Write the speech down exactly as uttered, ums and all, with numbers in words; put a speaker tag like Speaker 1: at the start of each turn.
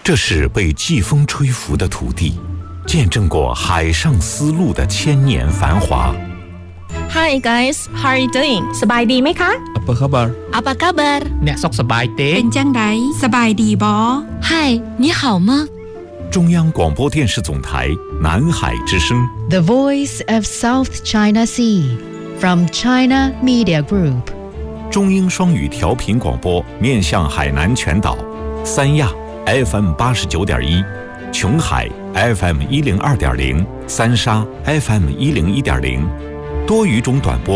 Speaker 1: 这是被季风吹拂的土地，见证过海上丝路的千年繁华。
Speaker 2: Hi guys, how are you doing?
Speaker 3: สบายดีไหมคะ
Speaker 4: Apa khabar?
Speaker 2: Apa kabar?
Speaker 4: អ្នកសុខសប្បាយទេ
Speaker 3: เป็นจังไดสบายดีบอ
Speaker 2: Hi, 你好吗？
Speaker 1: 中央广播电视总台南海之声
Speaker 5: The Voice of South China Sea from China Media Group
Speaker 1: 中英双语调频广播，面向海南全岛，三亚 F M 八十九点一，琼海 F M 一零二点零，三沙 F M 一零一点零，多语种短波。